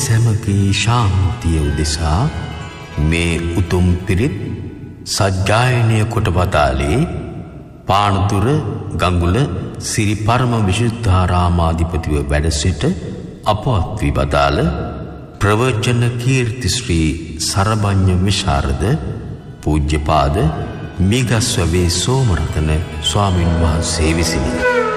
සැමගේ ශාන්තිය උදෙසා මේ උතුම් පිරිත් සජ්ජායනය කොට වදාළේ පානදුර ගඟුල සිරි පරම විශුද්ධාරාමාධිපතිව වැඩ සිට අපවත් වී වදාළ ප්‍රවචන කීර්ති ශ්‍රී සරභඤ්ඤ විශාරද පූජ්‍යපාද මිගස්වවේ සෝමරතන ස්වාමින් වහන්සේ විසිනි.